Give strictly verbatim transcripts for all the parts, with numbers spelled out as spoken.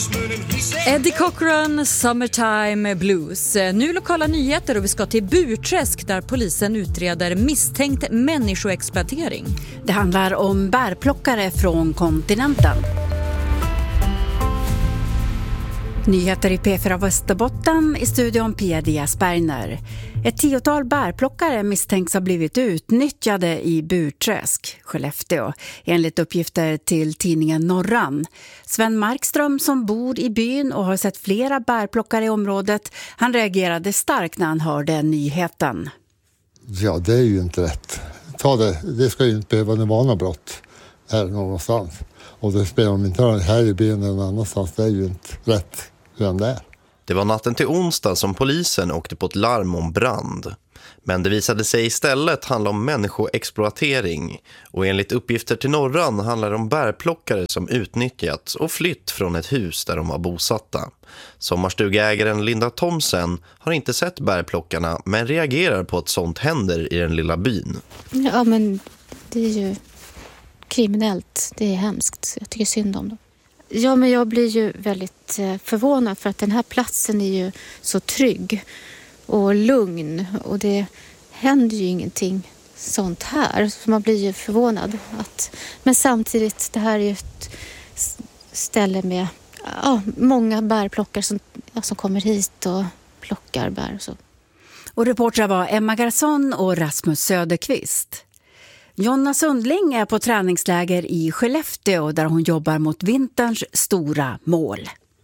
Eddie Cochran, Summertime Blues. Nu lokala nyheter och vi ska till Burträsk där polisen utreder misstänkt människoexploatering. Det handlar om bärplockare från kontinenten. Nyheter i P fyra Västerbotten, i studion Pia Sperner. Ett tiotal bärplockare misstänks ha blivit utnyttjade i Burträsk, Skellefteå, enligt uppgifter till tidningen Norran. Sven Markström som bor i byn och har sett flera bärplockare i området, han reagerade starkt när han hörde nyheten. Ja, det är ju inte rätt. Ta det, det ska ju inte behöva vara något brott här någonstans. Och det spelar om inte här i byn eller någon annanstans, det är ju inte rätt vem det är. Det var natten till onsdag som polisen åkte på ett larm om brand. Men det visade sig istället handla om människoexploatering. Och enligt uppgifter till Norran handlar det om bärplockare som utnyttjats och flytt från ett hus där de var bosatta. Sommarstugägaren Linda Thomsen har inte sett bärplockarna men reagerar på att sånt händer i den lilla byn. Ja, men det är ju kriminellt. Det är hemskt. Jag tycker synd om dem. Ja, men jag blir ju väldigt förvånad för att den här platsen är ju så trygg och lugn och det händer ju ingenting sånt här. Så man blir ju förvånad. Att, men samtidigt, det här är ju ett ställe med ja, många bärplockare som, ja, som kommer hit och plockar bär och så. Och reportrar var Emma Garson och Rasmus Söderqvist. Jonna Sundling är på träningsläger i Skellefteå där hon jobbar mot vinterns stora mål.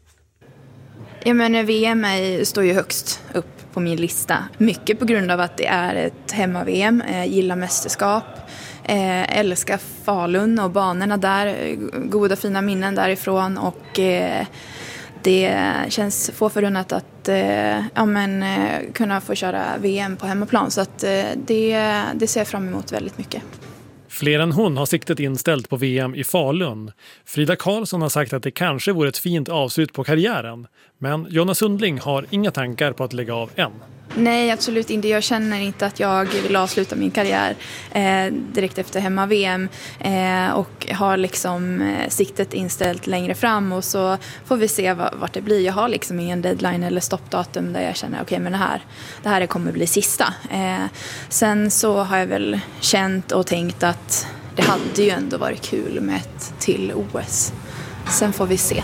Jag menar, V M är, står ju högst upp på min lista. Mycket på grund av att det är ett hemma-V M. Jag gillar mästerskap. Eh, älskar Falun och banorna där. Goda fina minnen därifrån. Och eh, det känns få förunnat att eh, ja, men, eh, kunna få köra V M på hemmaplan. Så att, eh, det, det ser jag fram emot väldigt mycket. Fler än hon har siktet inställt på V M i Falun. Frida Karlsson har sagt att det kanske vore ett fint avslut på karriären. Men Jonna Sundling har inga tankar på att lägga av än. Nej, absolut inte. Jag känner inte att jag vill avsluta min karriär eh, direkt efter hemma-V M. Eh, och har liksom eh, siktet inställt längre fram. Och så får vi se v- vart det blir. Jag har liksom ingen deadline eller stoppdatum där jag känner okej, okay, men det här, det här kommer bli sista. Eh, sen så har jag väl känt och tänkt att det hade ju ändå varit kul med ett till O S. Sen får vi se.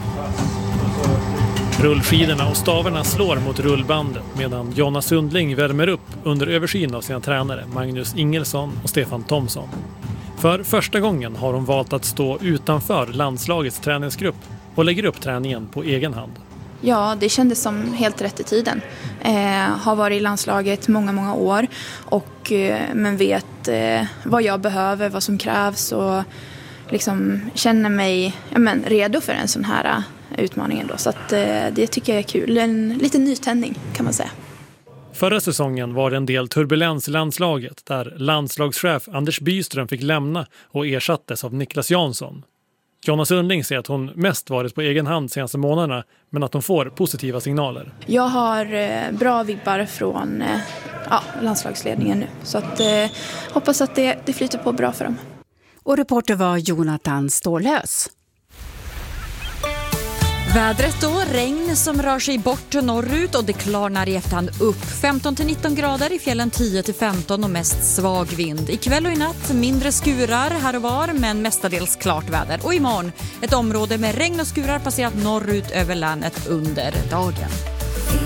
Rullskidorna och stavarna slår mot rullbandet medan Jonna Sundling värmer upp under översyn av sina tränare Magnus Ingelsson och Stefan Thomsson. För första gången har hon valt att stå utanför landslagets träningsgrupp och lägger upp träningen på egen hand. Ja, det kändes som helt rätt i tiden. Eh, har varit i landslaget många, många år och, eh, men vet eh, vad jag behöver, vad som krävs och liksom känner mig ja, men, redo för en sån här utmaningen då. Så att, eh, det tycker jag är kul. En liten nytändning kan man säga. Förra säsongen var det en del turbulens i landslaget där landslagschef Anders Byström fick lämna och ersattes av Niklas Jansson. Jonna Sundling säger att hon mest varit på egen hand senaste månaderna men att hon får positiva signaler. Jag har eh, bra vibbar från eh, ja, landslagsledningen nu. Så att, eh, hoppas att det, det flyter på bra för dem. Och reporter var Jonathan Stålhös. Vädret då, regn som rör sig bort norrut och det klarnar i efterhand upp. femton till nitton grader, i fjällen tio till femton och mest svag vind. Ikväll och i natt mindre skurar här och var men mestadels klart väder. Och imorgon ett område med regn och skurar passerat norrut över länet under dagen.